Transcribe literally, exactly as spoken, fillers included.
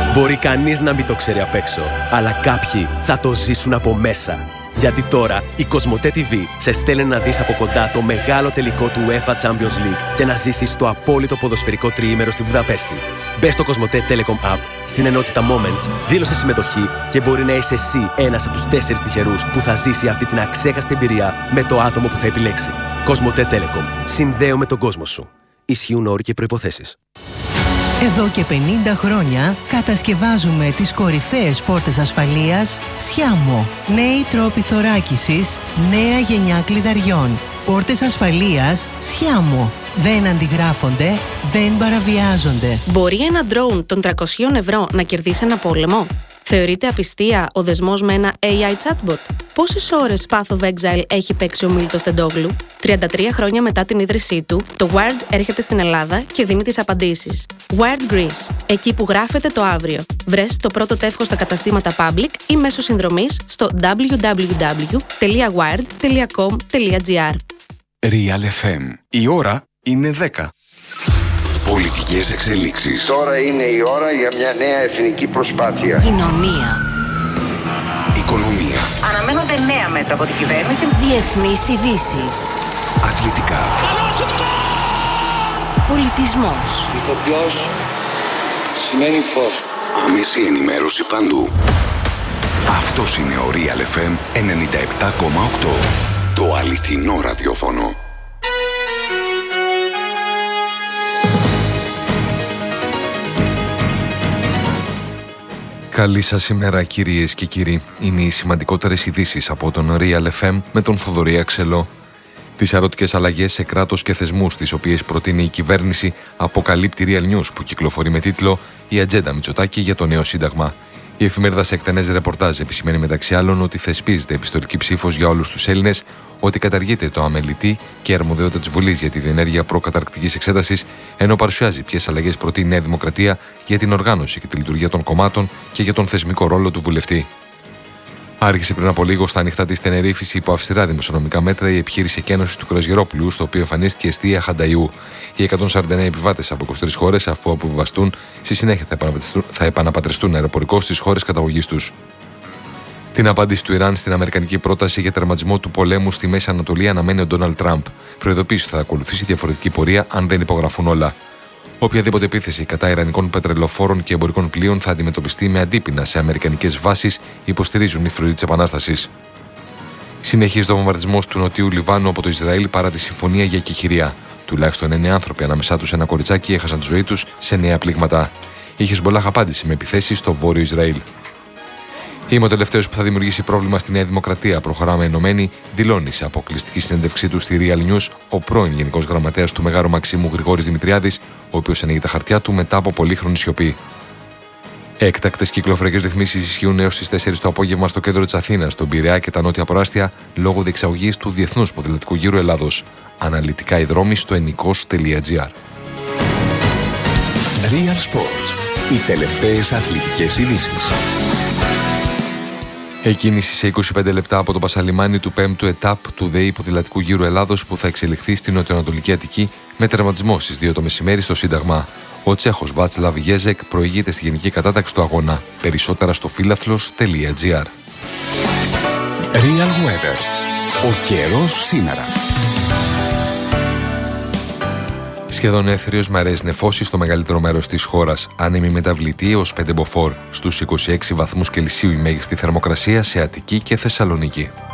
Μπορεί κανείς να μην το ξέρει απ' έξω, αλλά κάποιοι θα το ζήσουν από μέσα. Γιατί τώρα η Κοσμοτέ τι βι σε στέλνει να δεις από κοντά το μεγάλο τελικό του UEFA Champions League και να ζήσεις το απόλυτο ποδοσφαιρικό τριήμερο στη Βουδαπέστη. Μπες στο Κοσμοτέ Telecom App, στην ενότητα Moments, δήλωσε συμμετοχή και μπορεί να είσαι εσύ ένας από τους τέσσερις τυχερούς που θα ζήσει αυτή την αξέχαστη εμπειρία με το άτομο που θα επιλέξει. Κοσμοτέ Telecom. Συνδέουμε τον κόσμο σου. Ισχύουν όροι και προϋποθέσεις. Εδώ και πενήντα χρόνια κατασκευάζουμε τις κορυφαίες πόρτες ασφαλείας Sciamo. Νέοι τρόποι θωράκισης, νέα γενιά κλειδαριών. Πόρτες ασφαλείας Sciamo. Δεν αντιγράφονται, δεν παραβιάζονται. Μπορεί ένα ντρόουν των τριακόσια ευρώ να κερδίσει ένα πόλεμο? Θεωρείται απιστία ο δεσμός με ένα έι άι chatbot? Πόσες ώρες Path of Exile έχει παίξει ο Μίλτος Τεντόγλου? τριάντα τρία χρόνια μετά την ίδρυσή του, το Wired έρχεται στην Ελλάδα και δίνει τις απαντήσεις. Wired Greece, εκεί που γράφεται το αύριο. Βρες το πρώτο τεύχος στα καταστήματα Public ή μέσω συνδρομής στο double-u double-u double-u τελεία wired τελεία com τελεία gr. Real εφ εμ. Η ώρα είναι δέκα. Πολιτικές εξελίξεις. Τώρα είναι η ώρα για μια νέα εθνική προσπάθεια. Κοινωνία. Οικονομία. Αναμένονται νέα μέτρα από την κυβέρνηση. Διεθνείς ειδήσεις. Αθλητικά. Πολιτισμός. Ηθοποιός σημαίνει φως. Άμεση ενημέρωση παντού. Αυτός είναι ο Real εφ εμ ενενήντα επτά κόμμα οκτώ. Το αληθινό ραδιόφωνο. Καλή σας ημέρα κυρίες και κύριοι. Είναι οι σημαντικότερες ειδήσεις από τον Real εφ εμ με τον Θοδωρή Αξελό. Τις αρωτικές αλλαγές σε κράτος και θεσμούς τις οποίες προτείνει η κυβέρνηση αποκαλύπτει Real News που κυκλοφορεί με τίτλο «Η ατζέντα Μητσοτάκη για το νέο σύνταγμα». Η εφημερίδα σε εκτενές ρεπορτάζ επισημαίνει μεταξύ άλλων ότι θεσπίζεται επιστολική ψήφος για όλους τους Έλληνες, ότι καταργείται το αμελητή και η αρμοδιότητα της Βουλής για τη διενέργεια προκαταρκτικής εξέτασης, ενώ παρουσιάζει ποιες αλλαγές προτείνει η Νέα Δημοκρατία για την οργάνωση και τη λειτουργία των κομμάτων και για τον θεσμικό ρόλο του βουλευτή. Άρχισε πριν από λίγο στα ανοιχτά της Τενερίφης υπό αυστηρά δημοσιονομικά μέτρα η επιχείρηση εκένωσης του κρουαζιερόπλου, στο οποίο εμφανίστηκε εστία Χανταϊού. Οι εκατόν σαράντα εννέα επιβάτες από είκοσι τρεις χώρες, αφού αποβιβαστούν, στη συνέχεια θα επαναπατριστούν αεροπορικώς στις χώρες καταγωγής τους. Την απάντηση του Ιράν στην αμερικανική πρόταση για τερματισμό του πολέμου στη Μέση Ανατολή αναμένει ο Ντόναλντ Τραμπ. Προειδοποίησε ότι θα ακολουθήσει διαφορετική πορεία αν δεν υπογραφούν όλα. Οποιαδήποτε επίθεση κατά ιρανικών πετρελοφόρων και εμπορικών πλοίων θα αντιμετωπιστεί με αντίπεινα σε αμερικανικές βάσεις, υποστηρίζουν οι φρουροί της Επανάστασης. Συνεχίζεται ο βομβαρδισμός του νοτιού Λιβάνου από το Ισραήλ παρά τη συμφωνία για εκεχηρία. Τουλάχιστον εννέα άνθρωποι, ανάμεσά τους ένα κοριτσάκι, έχασαν τη ζωή τους σε νέα πλήγματα. Η Χεσμπολάχ απάντησε με επιθέσεις στο βόρειο Ισραήλ. Είμαι ο τελευταίος που θα δημιουργήσει πρόβλημα στη Νέα Δημοκρατία. Προχωράμε ενωμένοι, δηλώνει σε αποκλειστική συνέντευξή του στη Real News ο πρώην Γενικός Γραμματέας του Μεγάρου Μαξίμου Γρηγόρης Δημητριάδης, ο οποίος ανοίγει τα χαρτιά του μετά από πολύχρονη σιωπή. Έκτακτες κυκλοφοριακές ρυθμίσεις ισχύουν έως τις τέσσερις το απόγευμα στο κέντρο της Αθήνας, στον Πειραιά και τα νότια προάστια, λόγω διεξαγωγής του Διεθνούς Ποδηλατικού Γύρου Ελλάδος. Αναλυτικά οι δρόμοι στο ενικός τελεία gr. Real Sports. Οι τελευταίες αθλητικές ειδήσεις. Εκκίνηση σε είκοσι πέντε λεπτά από το Πασαλιμάνι του πέμπτου ετάπ του ΔΕΗ Ποδηλατικού Γύρου Ελλάδος που θα εξελιχθεί στην νοτιοανατολική Αττική με τερματισμό στις δύο το μεσημέρι στο Σύνταγμα. Ο Τσέχος Βάτσλαβ Γιέζεκ προηγείται στη γενική κατάταξη του αγώνα. Περισσότερα στο φίλαθλος τελεία gr. Real Weather. Ο καιρός σήμερα. Σχεδόν έθριος με αραιές νεφώσεις στο μεγαλύτερο μέρος της χώρας. Άνεμη μεταβλητή έως πέντε μποφόρ. Στους είκοσι έξι βαθμούς Κελσίου η μέγιστη θερμοκρασία σε Αττική και Θεσσαλονίκη.